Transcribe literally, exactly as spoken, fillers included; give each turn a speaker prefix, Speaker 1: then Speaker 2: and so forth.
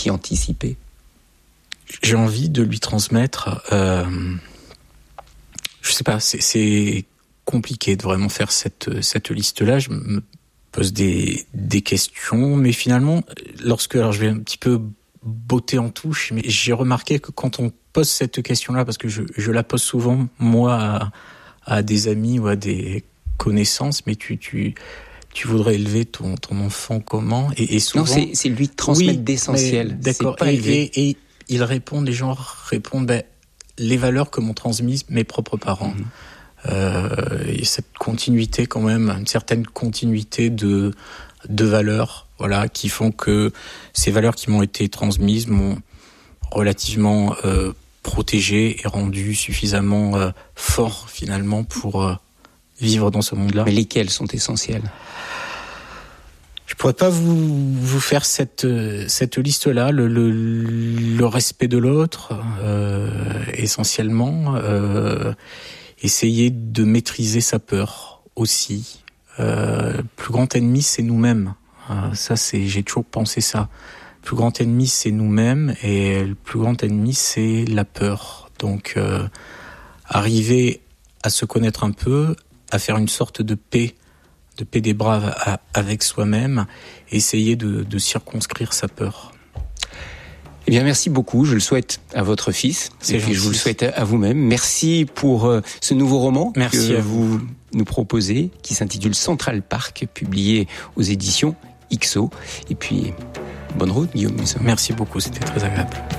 Speaker 1: aussi anticiper?
Speaker 2: J'ai envie de lui transmettre... Euh, je sais pas, c'est, c'est compliqué de vraiment faire cette, cette liste-là. Je me pose des, des questions, mais finalement, lorsque... Alors je vais un petit peu botter en touche, mais j'ai remarqué que quand on pose cette question-là, parce que je, je la pose souvent, moi, à, à des amis ou à des connaissances, mais tu... tu tu voudrais élever ton, ton enfant comment? Et, et souvent,
Speaker 1: non, c'est, c'est lui transmettre
Speaker 2: oui,
Speaker 1: d'essentiel.
Speaker 2: D'accord.
Speaker 1: C'est pas
Speaker 2: et,
Speaker 1: élever.
Speaker 2: et, et ils répondent, les gens répondent, ben, les valeurs que m'ont transmises mes propres parents. Mmh. Euh, et cette continuité quand même, une certaine continuité de, de valeurs, voilà, qui font que ces valeurs qui m'ont été transmises m'ont relativement euh, protégé et rendu suffisamment euh, fort finalement pour euh, vivre dans ce monde-là.
Speaker 1: Mais lesquelles sont essentielles?
Speaker 2: Je pourrais pas vous vous faire cette cette liste-là. Le le, le respect de l'autre, euh, essentiellement. Euh, essayer de maîtriser sa peur aussi. Euh, le plus grand ennemi, c'est nous-mêmes. Euh, ça, c'est j'ai toujours pensé ça. Le plus grand ennemi, c'est nous-mêmes, et le plus grand ennemi, c'est la peur. Donc, euh, arriver à se connaître un peu, à faire une sorte de paix. de paix des braves à, avec soi-même, essayer de, de circonscrire sa peur.
Speaker 1: Eh bien, merci beaucoup. Je le souhaite à votre fils.
Speaker 2: C'est
Speaker 1: et puis je vous le souhaite à vous-même. Merci pour euh, ce nouveau roman
Speaker 2: merci
Speaker 1: que
Speaker 2: à
Speaker 1: vous nous proposez, qui s'intitule Central Park, publié aux éditions I X O. Et puis, bonne route, Guillaume Musso.
Speaker 2: Merci beaucoup, c'était très agréable.